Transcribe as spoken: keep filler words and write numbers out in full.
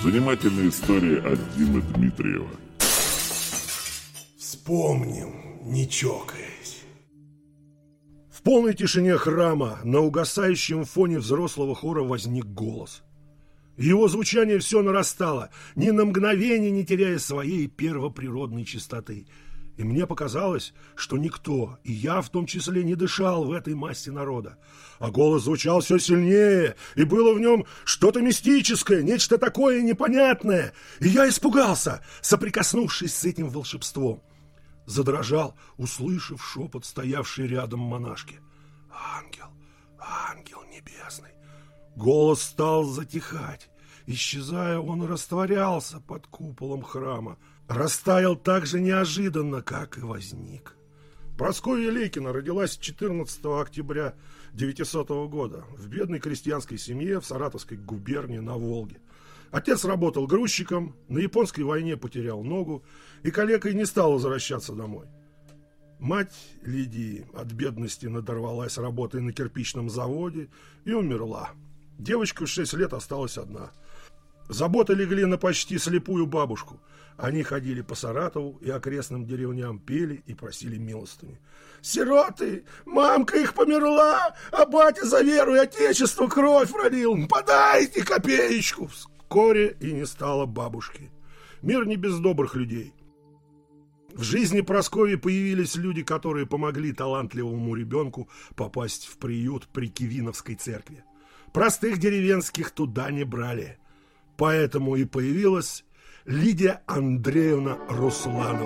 Занимательная история от Димы Дмитриева. Вспомним, не чокаясь. В полной тишине храма на угасающем фоне взрослого хора возник голос. Его звучание все нарастало, ни на мгновение не теряя своей первоприродной чистоты. И мне показалось, что никто, и я в том числе, не дышал в этой массе народа. А голос звучал все сильнее, и было в нем что-то мистическое, нечто такое непонятное. И я испугался, соприкоснувшись с этим волшебством. Задрожал, услышав шепот стоявшей рядом монашки. «Ангел, ангел небесный!» Голос стал затихать. Исчезая, он растворялся под куполом храма. Растаял так же неожиданно, как и возник. Прасковья Лейкина родилась четырнадцатого октября девятисотого года в бедной крестьянской семье в Саратовской губернии на Волге. Отец работал грузчиком, на японской войне потерял ногу и калекой не стал возвращаться домой. Мать Лидии от бедности надорвалась работой на кирпичном заводе и умерла. Девочка в шесть лет осталась одна. Заботы легли на почти слепую бабушку. Они ходили по Саратову и окрестным деревням, пели и просили милостыни. «Сироты! Мамка их померла, а батя за веру и отечество кровь пролил! Подайте копеечку!» Вскоре и не стало бабушки. Мир не без добрых людей. В жизни Прасковьи появились люди, которые помогли талантливому ребенку попасть в приют при Кивиновской церкви. Простых деревенских туда не брали. Поэтому и появилась Лидия Андреевна Русланова.